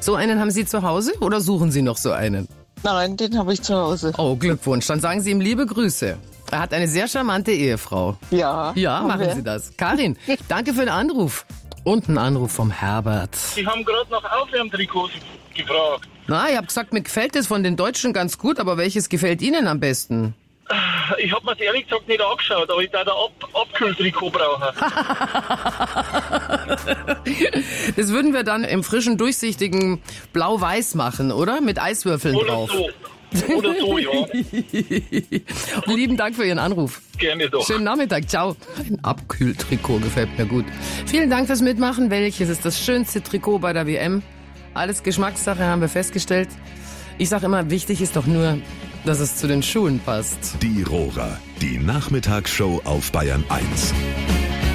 So einen haben Sie zu Hause oder suchen Sie noch so einen? Nein, den habe ich zu Hause. Oh, Glückwunsch. Dann sagen Sie ihm liebe Grüße. Er hat eine sehr charmante Ehefrau. Ja. Ja, machen Sie das. Karin, danke für den Anruf. Und ein Anruf vom Herbert. Sie haben gerade nach Aufwärmtrikots gefragt. Na, ich habe gesagt, mir gefällt das von den Deutschen ganz gut, aber welches gefällt Ihnen am besten? Ich habe mir das ehrlich gesagt nicht angeschaut, aber ich da Abkühltrikot brauche. Das würden wir dann im frischen, durchsichtigen Blau-Weiß machen, oder? Mit Eiswürfeln Oder drauf. so. Oder so, ja. Lieben Dank für Ihren Anruf. Gerne doch. Schönen Nachmittag, ciao. Ein Abkühltrikot gefällt mir gut. Vielen Dank fürs Mitmachen. Welches ist das schönste Trikot bei der WM? Alles Geschmackssache, haben wir festgestellt. Ich sage immer, wichtig ist doch nur, dass es zu den Schuhen passt. Die Rohrer, die Nachmittagsshow auf Bayern 1.